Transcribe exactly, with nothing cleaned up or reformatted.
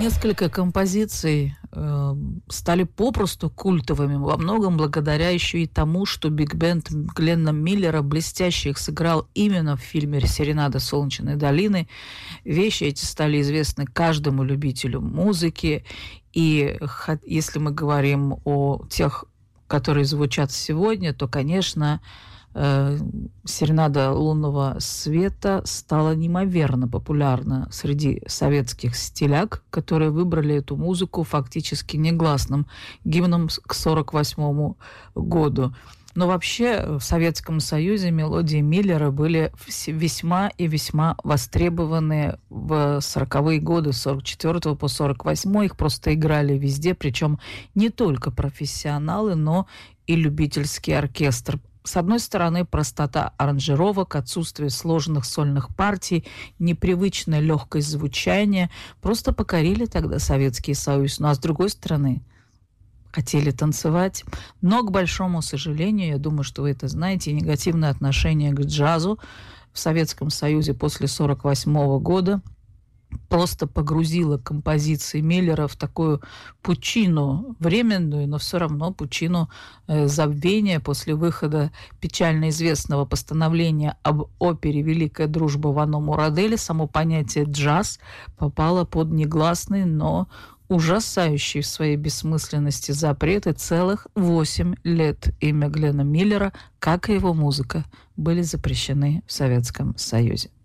Несколько композиций э, стали попросту культовыми, во многом благодаря еще и тому, что биг-бенд Гленна Миллера блестяще их сыграл именно в фильме «Серенада Солнечной долины». Вещи эти стали известны каждому любителю музыки, и если мы говорим о тех, которые звучат сегодня, то, конечно, «Серенада лунного света» стала неимоверно популярна среди советских стиляк, которые выбрали эту музыку фактически негласным гимном к сорок восьмому году. Но вообще в Советском Союзе мелодии Миллера были весьма и весьма востребованы в сороковые годы, с сорок четвёртого по сорок восьмой. Их просто играли везде, причем не только профессионалы, но и любительский оркестр. С одной стороны, простота аранжировок, отсутствие сложных сольных партий, непривычное легкость звучания просто покорили тогда Советский Союз. Ну а с другой стороны, хотели танцевать. Но, к большому сожалению, я думаю, что вы это знаете, негативное отношение к джазу в Советском Союзе после сорок восьмого года просто погрузила композиции Миллера в такую пучину временную, но все равно пучину э, забвения после выхода печально известного постановления об опере «Великая дружба» Вано Мураделя. Само понятие «джаз» попало под негласный, но ужасающий в своей бессмысленности запрет, и целых восемь лет имя Гленна Миллера, как и его музыка, были запрещены в Советском Союзе.